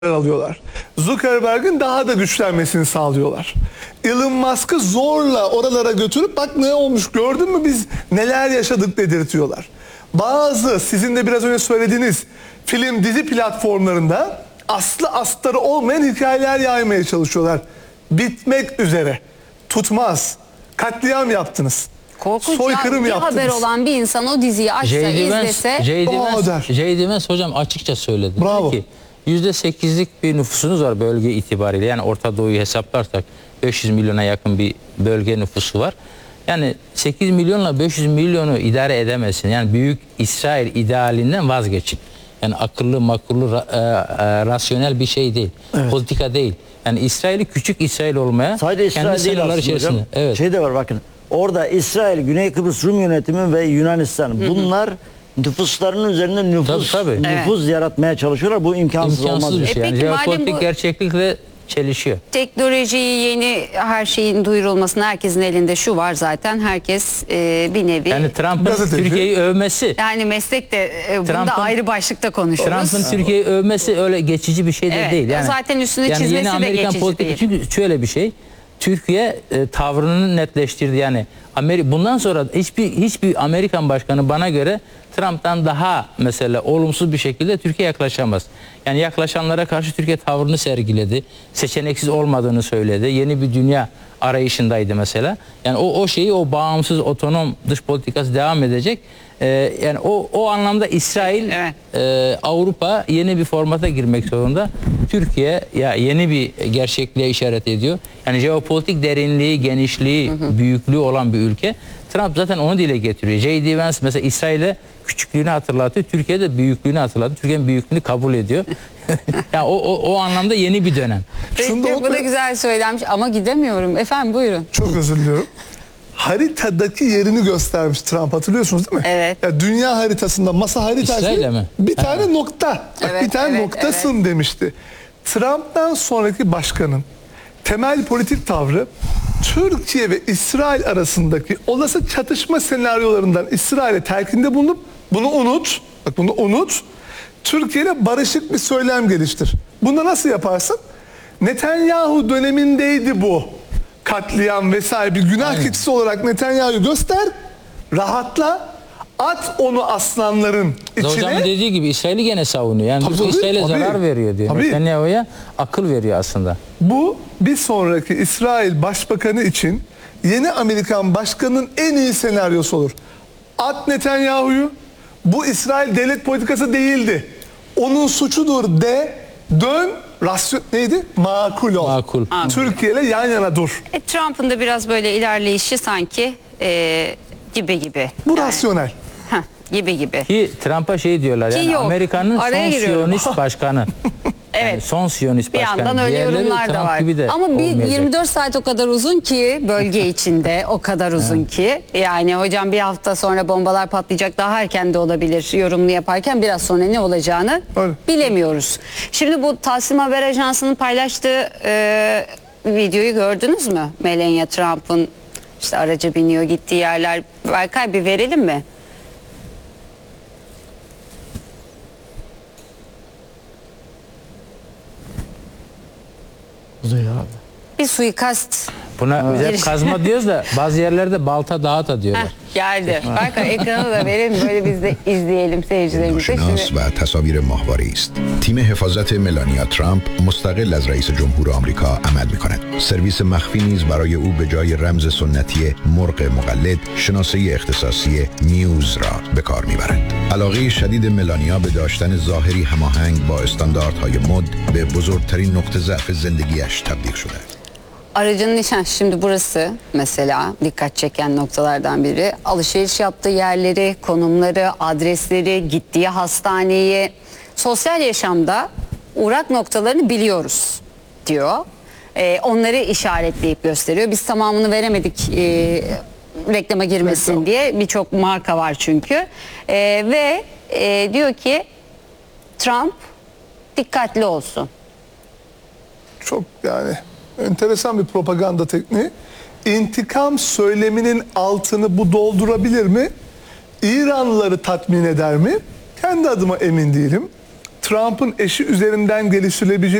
alıyorlar. Zuckerberg'in daha da güçlenmesini sağlıyorlar. Elon Musk'ı zorla oralara götürüp bak ne olmuş gördün mü biz neler yaşadık dedirtiyorlar. Bazı sizin de biraz önce söylediğiniz film dizi platformlarında aslı astarı olmayan hikayeler yaymaya çalışıyorlar. Bitmek üzere. Tutmaz. Katliam yaptınız. Korkunç Soykırım ya, bir yaptınız. haber olan bir insan o diziyi açsa, izlese. J.D. Vance hocam açıkça söyledi. Bravo. Dedi ki, %8'lik bir nüfusunuz var bölge itibariyle. Yani Orta Doğu'yu hesaplarsak 500 milyona yakın bir bölge nüfusu var. Yani 8 milyonla 500 milyonu idare edemezsin. Yani büyük İsrail idealinden vazgeçin. Yani akıllı, makullu, rasyonel bir şey değil. Evet. Politika değil. Yani İsrail'i küçük İsrail olmaya sadece İsrail değil aslında hocam. Evet. Şey de var bakın. Orada İsrail, Güney Kıbrıs Rum yönetimi ve Yunanistan. Bunlar nüfuslarının üzerinde nüfus yaratmaya çalışıyorlar. Bu imkansız olmaz. Bir şey. Yani jeopolitik gerçeklikle çelişiyor. Teknolojiyi yeni her şeyin duyurulmasına herkesin elinde şu var zaten. Herkes bir nevi. Yani Trump'ın Türkiye'yi övmesi. Yani meslek de bunda ayrı başlıkta konuşuruz. Trump'ın Türkiye'yi övmesi öyle geçici bir şey de değil. Yani zaten üstüne çizmesi yeni Amerikan politik çünkü şöyle bir şey. Türkiye tavrını netleştirdi. Yani bundan sonra hiçbir Amerikan başkanı bana göre Trump'tan daha mesela olumsuz bir şekilde Türkiye yaklaşamaz. Yani yaklaşanlara karşı Türkiye tavrını sergiledi. Seçeneksiz olmadığını söyledi. Yeni bir dünya arayışındaydı mesela. Yani o bağımsız otonom dış politikası devam edecek. Yani o anlamda İsrail, Avrupa yeni bir formata girmek zorunda. Türkiye yeni bir gerçekliğe işaret ediyor. Yani jeopolitik derinliği, genişliği, büyüklüğü olan bir ülke. Trump zaten onu dile getiriyor. J.D. Vance mesela İsrail'e küçüklüğünü hatırlatıyor. Türkiye'de büyüklüğünü hatırlatıyor. Türkiye'nin büyüklüğünü kabul ediyor. Yani o anlamda yeni bir dönem. Bu da güzel söylenmiş ama gidemiyorum. Efendim buyurun. Çok özür diliyorum. Haritadaki yerini göstermiş Trump, hatırlıyorsunuz değil mi? Evet. Ya dünya haritasında, masa haritası bir tane nokta. Evet, bir tane noktasın demişti. Trump'tan sonraki başkanın temel politik tavrı Türkiye ve İsrail arasındaki olası çatışma senaryolarından İsrail'e telkinde bulunup bunu unut. Türkiye ile barışık bir söylem geliştir. Bunu nasıl yaparsın? Netanyahu dönemindeydi bu. Katliam vesaire bir günah keçisi olarak Netanyahu'yu göster, rahatla, at onu aslanların içine. Hocamın dediği gibi İsrail'i gene savunuyor. Yani İsrail'e zarar veriyor diyor. Netanyahu'ya akıl veriyor aslında. Bu bir sonraki İsrail Başbakanı için yeni Amerikan Başkanı'nın en iyi senaryosu olur. At Netanyahu'yu, bu İsrail devlet politikası değildi. Onun suçudur dön, makul ol. Makul. Türkiye ile yan yana dur. Trump'ın da biraz böyle ilerleyişi sanki gibi. Bu rasyonel. Gibi. Ki Trump'a şey diyorlar yani Amerika'nın son Siyonist başkanı. Evet. Yani son Siyonist başkanı. Bir yandan öyle yorumlar da var. Ama bir 24 saat o kadar uzun ki bölge içinde o kadar uzun ki. Yani hocam bir hafta sonra bombalar patlayacak, daha erken de olabilir yorumunu yaparken, biraz sonra ne olacağını bilemiyoruz. Şimdi bu Tasnim Haber Ajansı'nın paylaştığı videoyu gördünüz mü? Melania Trump'ın işte araca biniyor gittiği yerler. Berkay bir verelim mi? Bir suikast. Buna biz hep kazma diyoruz da bazı yerlerde balta dağıta diyorlar. Geldi. Bakın ekranı da verin, böyle biz de izleyelim seyircilerimize. ناشناس و تصاویر ماهواره است. تیم حفاظت ملانیا ترامپ مستقل از رئیس جمهور آمریکا عمل می‌کند. سرویس مخفی نیز برای او به جای رمز سنتی مرغ مقلد شناسه اختصاصی میوز را به کار می‌برد. علاقه شدید ملانیا به داشتن ظاهری هماهنگ با استانداردهای مد به بزرگترین نقطه ضعف زندگیش تبدیل شده. Aracın nişan, şimdi burası mesela dikkat çeken noktalardan biri. Alışveriş yaptığı yerleri, konumları, adresleri, gittiği hastaneyi, sosyal yaşamda uğrak noktalarını biliyoruz diyor. Onları işaretleyip gösteriyor. Biz tamamını veremedik reklama girmesin diye, birçok marka var çünkü. Ve diyor ki Trump dikkatli olsun. Çok enteresan bir propaganda tekniği. İntikam söyleminin altını bu doldurabilir mi? İranlıları tatmin eder mi? Kendi adıma emin değilim. Trump'ın eşi üzerinden geliştirilebilecek